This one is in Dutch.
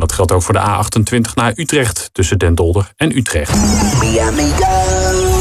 dat geldt ook voor de A28 naar Utrecht tussen Den Dolder en Utrecht. Mi amigo.